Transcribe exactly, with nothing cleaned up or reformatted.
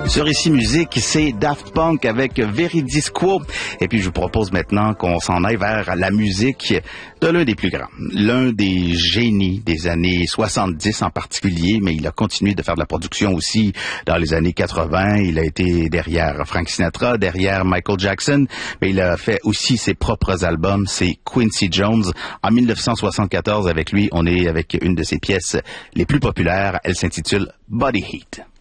Sur Ici Musique, c'est Daft Punk avec Veridis Quo. Et puis, je vous propose maintenant qu'on s'en aille vers la musique de l'un des plus grands. L'un des génies des années soixante-dix en particulier, mais il a continué de faire de la production aussi dans les années quatre-vingts. Il a été derrière Frank Sinatra, derrière Michael Jackson, mais il a fait aussi ses propres albums. C'est Quincy Jones. En mille neuf cent soixante-quatorze, avec lui, on est avec une de ses pièces les plus populaires. Elle s'intitule Body Heat.